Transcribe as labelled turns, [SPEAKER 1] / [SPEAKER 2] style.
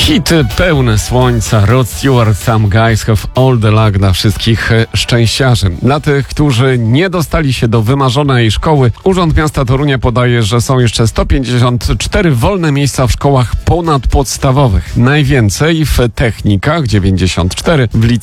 [SPEAKER 1] Hity pełne słońca, Rod Stewart, Some Guys Have All the Luck dla wszystkich szczęściarzy. Dla tych, którzy nie dostali się do wymarzonej szkoły, Urząd Miasta Torunia podaje, że są jeszcze 154 wolne miejsca w szkołach ponadpodstawowych. Najwięcej w technikach, 94, w liceach